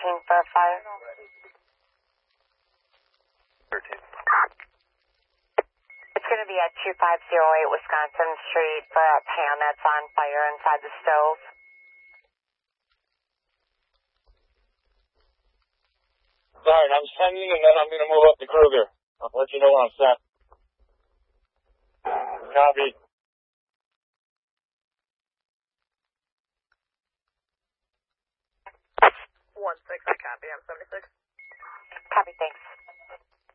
for a fire. 13. It's going to be at 2508 Wisconsin Street for a pan that's on fire inside the stove. Alright, I'm sending and then I'm going to move up to Kruger. I'll let you know when I'm set. Copy. 1-6, I copy. I'm 76. Copy, thanks.